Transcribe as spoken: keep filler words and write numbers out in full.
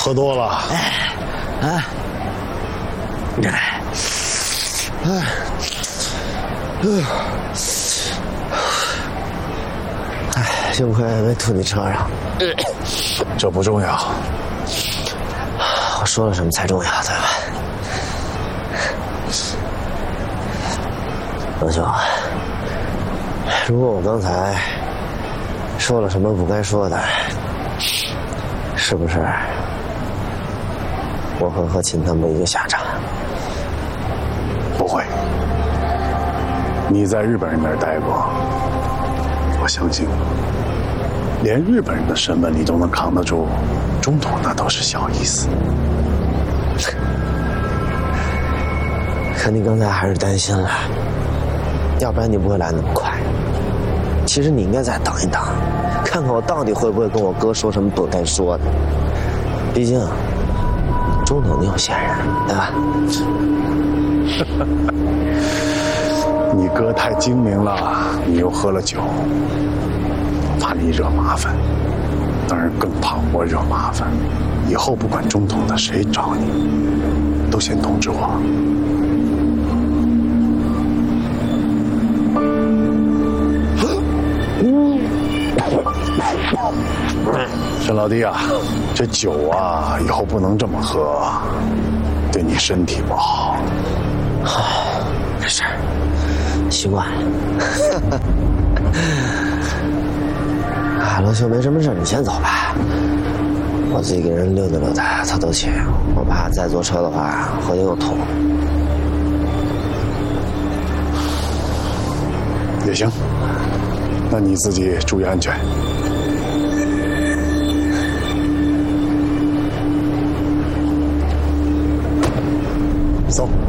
喝多了。 哎，啊，哎，哎，哎，幸亏没吐你车上。 这不重要。 我说了什么才重要，对吧？王兄，如果我刚才说了什么不该说的，是不是我会和秦他们一个下场？ 不会，你在日本人那儿待过，我相信连日本人的身份你都能扛得住，中途那都是小意思。 可你刚才还是担心了，要不然你不会来那么快。其实你应该再等一等，看看我到底会不会跟我哥说什么不该说的。毕竟中统你有现任，对吧？ 你哥太精明了，你又喝了酒，怕你惹麻烦，当然更怕我惹麻烦。以后不管中统的谁找你，都先通知我。沈老弟啊，这酒啊，以后不能这么喝，对你身体不好。 没事，习惯了。啊，罗兄没什么事，你先走吧。我自己给人溜达溜达，透透气。我怕再坐车的话，回去又吐。 也行，那你自己注意安全。走。